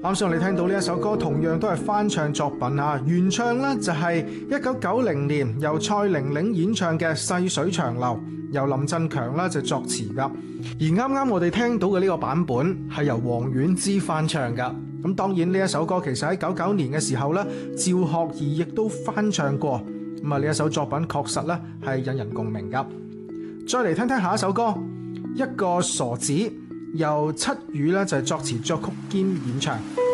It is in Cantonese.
啱先我哋聽到呢一首歌，同樣都係翻唱作品啊！原唱呢就係1990年由蔡玲玲演唱嘅《細水長流》，由林振強啦就作詞噶。而啱啱我哋聽到嘅呢個版本係由黃婉之翻唱噶。咁當然呢一首歌其實喺99年嘅時候呢，趙學而亦都翻唱過。咁啊呢一首作品確實呢係引人共鳴噶。再嚟聽聽下一首歌，《一個傻子》，由七語呢就係作詞作曲兼演唱。